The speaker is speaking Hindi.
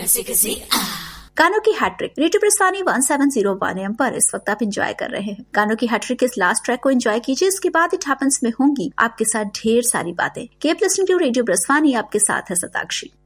गानों की हैट्रिक रेडियो प्रस्थानी 1701 AM पर इस वक्त आप एंजॉय कर रहे हैं। गानों की हैट्रिक के इस लास्ट ट्रैक को एंजॉय कीजिए। इसके बाद इट हैपेंस में होंगी आपके साथ ढेर सारी बातें। कीप लिसनिंग टू रेडियो प्रस्थानी, आपके साथ है सताक्षी।